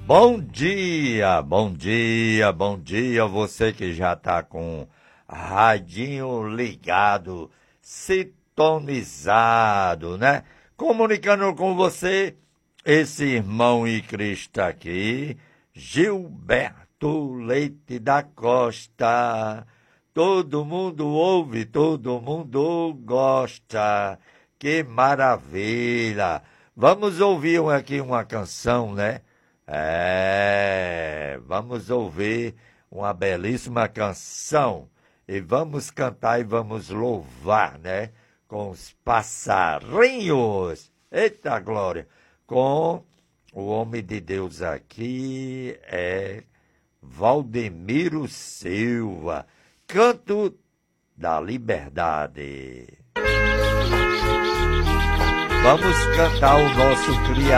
Bom dia, bom dia, bom dia, você que já tá com radinho ligado, sintonizado, né? Comunicando com você, esse irmão e Cristo aqui, Gilberto Leite da Costa. Todo mundo ouve, todo mundo gosta. Que maravilha! Vamos ouvir aqui uma canção, né? Vamos ouvir uma belíssima canção e vamos cantar e vamos louvar, né? Com os passarinhos. Eita glória! Com o homem de Deus aqui Valdemiro Silva. Canto da Liberdade. Vamos cantar o nosso Criador.